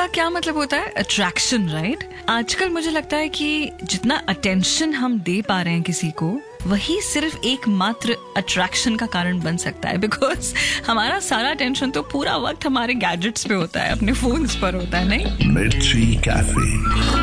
क्या मतलब होता है अट्रैक्शन, राइट? आजकल मुझे लगता है कि जितना अटेंशन हम दे पा रहे हैं किसी को, वही सिर्फ एकमात्र अट्रैक्शन का कारण बन सकता है, बिकॉज हमारा सारा अटेंशन तो पूरा वक्त हमारे गैजेट्स पे होता है, अपने फोन्स पर होता है, नहीं? मिर्ची कैफे।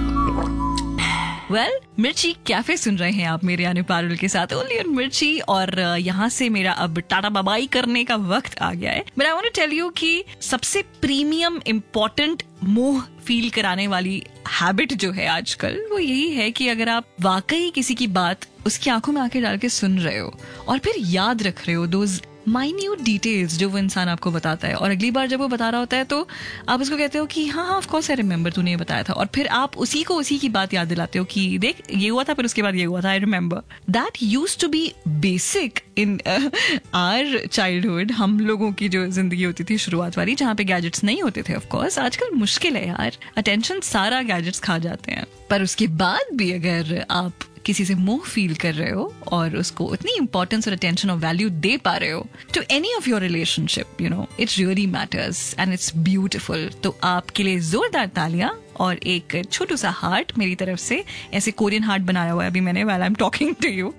मिर्ची कैफे सुन रहे हैं आप मेरे यानी पारुल के साथ, ओनली ऑन मिर्ची। और यहाँ से मेरा अब टाटा बाबाई करने का वक्त आ गया है। But I want to tell you कि सबसे प्रीमियम इम्पोर्टेंट मोह फील कराने वाली हैबिट जो है आजकल, वो यही है कि अगर आप वाकई किसी की बात उसकी आंखों में आंखें डाल के सुन रहे हो और फिर याद रख रहे हो दोज माइन्यूट डिटेल्स जो वो इंसान आपको बताता है, और अगली बार जब वो बता रहा होता है तो आप उसको कहते हो कि हाँ ऑफ कोर्स आई रिमेंबर, तूने ये बताया था, और फिर आप उसी को उसी की बात याद दिलाते हो कि देख ये हुआ था, फिर उसके बाद ये हुआ था, I remember. That used to be basic in our childhood. हम लोगों की जो जिंदगी होती थी शुरुआत वाली, जहाँ पे गैजेट्स नहीं होते थे। ऑफ कोर्स आजकल मुश्किल है यार, अटेंशन सारा गैजेट्स खा जाते हैं, पर उसके बाद भी अगर आप किसी से मोह फील कर रहे हो और उसको उतनी इंपॉर्टेंस और अटेंशन और वैल्यू दे पा रहे हो to any of your relationship, you know it really matters and it's beautiful. तो आपके लिए जोरदार तालियां और एक छोटू सा हार्ट मेरी तरफ से। ऐसे कोरियन हार्ट बनाया हुआ है अभी मैंने while I am talking to you.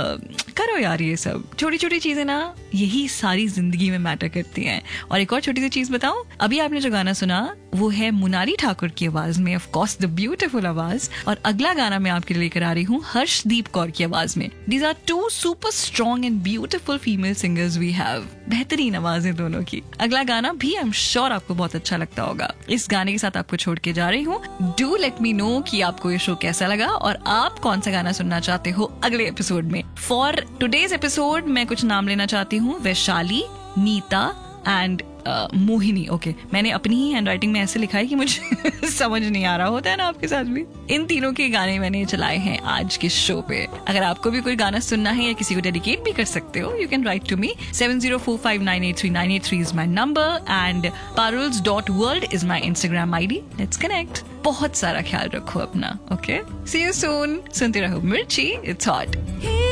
करो यार, ये सब छोटी छोटी चीजें ना यही सारी जिंदगी में मैटर करती हैं। और एक और छोटी सी चीज बताऊं, अभी आपने जो गाना सुना वो है मुनाली ठाकुर की आवाज में, ऑफ कोर्स द ब्यूटीफुल आवाज। और अगला गाना मैं आपके लिए लेकर आ रही हूँ हर्षदीप कौर की आवाज में। These are to super strong and beautiful female singers we have, बेहतरीन आवाजें दोनों की। अगला गाना भी आई एम श्योर आपको बहुत अच्छा लगता होगा। इस गाने के साथ आपको छोड़ के जा रही हूँ। डू लेट मी नो कि आपको ये शो कैसा लगा और आप कौन सा गाना सुनना चाहते हो अगले एपिसोड में। फॉर टुडेज एपिसोड मैं कुछ नाम लेना चाहती हूँ, वैशाली, नीता एंड मोहिनी। ओके, मैंने अपनी ही हैंडराइटिंग में ऐसे लिखा है कि मुझे समझ नहीं आ रहा, होता है ना आपके साथ भी। इन तीनों के गाने मैंने चलाए हैं आज के शो पे। अगर आपको भी कोई गाना सुनना है या किसी को डेडिकेट भी कर सकते हो, you can write to me. 7045983983 is my number and paruls.world is my Instagram ID। Let's connect. बहुत सारा ख्याल रखो अपना। Okay, C you soon. सुनते रहो मिर्ची, इट्स हॉट।